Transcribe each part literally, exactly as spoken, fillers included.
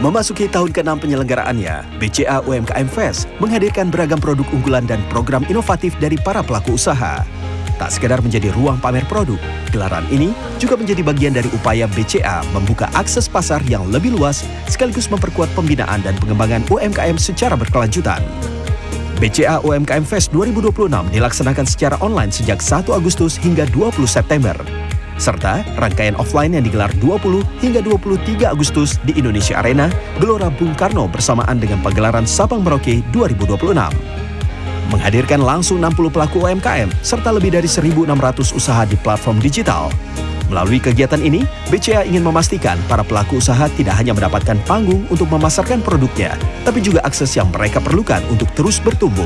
Memasuki tahun keenam penyelenggaraannya, B C A U M K M Fest menghadirkan beragam produk unggulan dan program inovatif dari para pelaku usaha. Tak sekedar menjadi ruang pamer produk, gelaran ini juga menjadi bagian dari upaya B C A membuka akses pasar yang lebih luas sekaligus memperkuat pembinaan dan pengembangan U M K M secara berkelanjutan. B C A U M K M Fest dua ribu dua puluh enam dilaksanakan secara online sejak satu Agustus hingga dua puluh September. Serta rangkaian offline yang digelar dua puluh hingga dua puluh tiga Agustus di Indonesia Arena, Gelora Bung Karno bersamaan dengan pagelaran Sabang Merauke dua ribu dua puluh enam. Menghadirkan langsung enam puluh pelaku U M K M serta lebih dari seribu enam ratus usaha di platform digital. Melalui kegiatan ini, B C A ingin memastikan para pelaku usaha tidak hanya mendapatkan panggung untuk memasarkan produknya, tapi juga akses yang mereka perlukan untuk terus bertumbuh.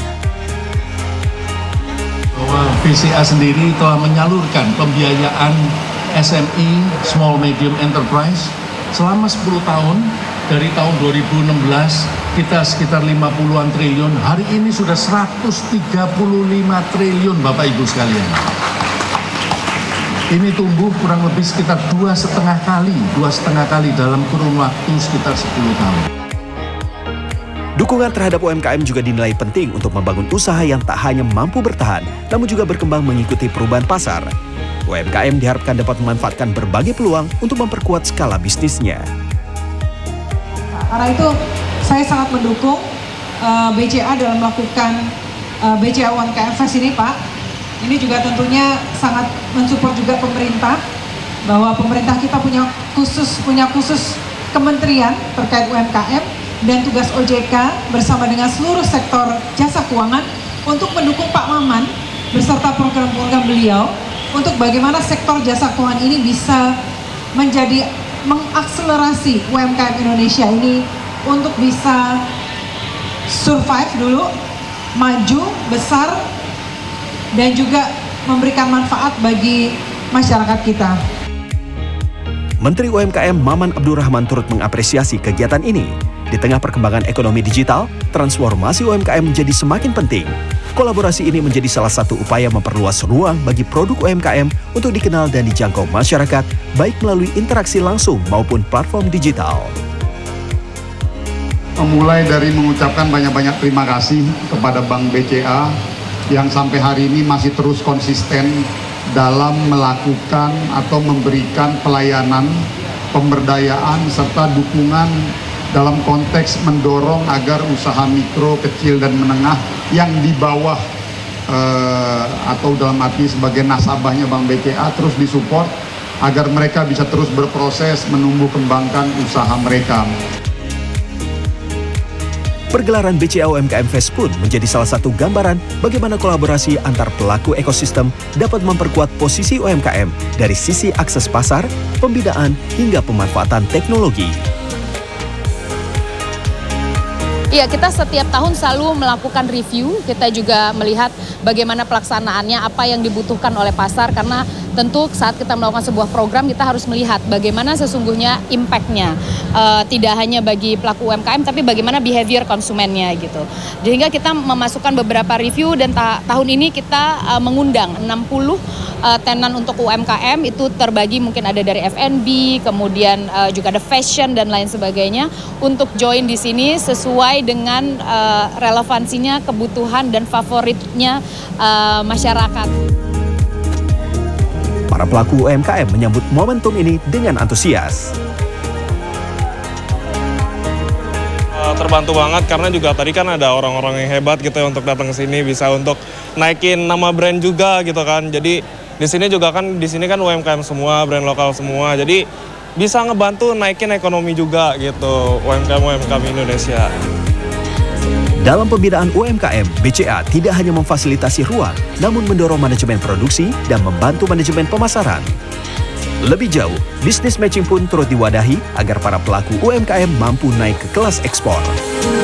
Bahwa B C A sendiri telah menyalurkan pembiayaan S M E, Small Medium Enterprise, selama sepuluh tahun. Dari tahun dua ribu enam belas kita sekitar lima puluhan triliun, hari ini sudah seratus tiga puluh lima triliun Bapak Ibu sekalian. Ini tumbuh kurang lebih sekitar dua setengah kali, dua setengah kali dalam kurun waktu sekitar sepuluh tahun. Dukungan terhadap U M K M juga dinilai penting untuk membangun usaha yang tak hanya mampu bertahan, namun juga berkembang mengikuti perubahan pasar. U M K M diharapkan dapat memanfaatkan berbagai peluang untuk memperkuat skala bisnisnya. Karena itu saya sangat mendukung uh, B C A dalam melakukan uh, B C A U M K M Fest ini, Pak. Ini juga tentunya sangat mensupport juga pemerintah, bahwa pemerintah kita punya khusus punya khusus kementerian terkait U M K M dan tugas O J K bersama dengan seluruh sektor jasa keuangan untuk mendukung Pak Maman beserta program-program beliau untuk bagaimana sektor jasa keuangan ini bisa menjadi mengakselerasi U M K M Indonesia ini untuk bisa survive dulu, maju, besar, dan juga memberikan manfaat bagi masyarakat kita. Menteri U M K M Maman Abdurrahman turut mengapresiasi kegiatan ini. Di tengah perkembangan ekonomi digital, transformasi U M K M menjadi semakin penting. Kolaborasi ini menjadi salah satu upaya memperluas ruang bagi produk U M K M untuk dikenal dan dijangkau masyarakat, baik melalui interaksi langsung maupun platform digital. Memulai dari mengucapkan banyak-banyak terima kasih kepada Bank B C A yang sampai hari ini masih terus konsisten dalam melakukan atau memberikan pelayanan, pemberdayaan, serta dukungan dalam konteks mendorong agar usaha mikro, kecil, dan menengah yang di bawah eh, atau dalam arti sebagai nasabahnya Bank B C A terus disupport agar mereka bisa terus berproses menumbuh kembangkan usaha mereka. Pergelaran B C A U M K M Fest pun menjadi salah satu gambaran bagaimana kolaborasi antar pelaku ekosistem dapat memperkuat posisi U M K M dari sisi akses pasar, pembinaan, hingga pemanfaatan teknologi. Iya, kita setiap tahun selalu melakukan review, kita juga melihat bagaimana pelaksanaannya, apa yang dibutuhkan oleh pasar, karena tentu saat kita melakukan sebuah program kita harus melihat bagaimana sesungguhnya impact-nya. Uh, tidak hanya bagi pelaku U M K M, tapi bagaimana behavior konsumennya gitu. Sehingga kita memasukkan beberapa review dan ta tahun ini kita uh, mengundang enam puluh uh, tenan untuk U M K M, itu terbagi mungkin ada dari F and B, kemudian uh, juga ada fashion dan lain sebagainya, untuk join di sini sesuai dengan uh, relevansinya, kebutuhan dan favoritnya uh, masyarakat. Para pelaku U M K M menyambut momentum ini dengan antusias. Terbantu banget karena juga tadi kan ada orang-orang yang hebat gitu ya untuk datang ke sini, bisa untuk naikin nama brand juga gitu kan. Jadi di sini juga kan di sini kan U M K M semua, brand lokal semua. Jadi bisa ngebantu naikin ekonomi juga gitu U M K M U M K M Indonesia. Dalam pembinaan U M K M, B C A tidak hanya memfasilitasi ruang, namun mendorong manajemen produksi dan membantu manajemen pemasaran. Lebih jauh, bisnis matching pun turut diwadahi agar para pelaku U M K M mampu naik ke kelas ekspor.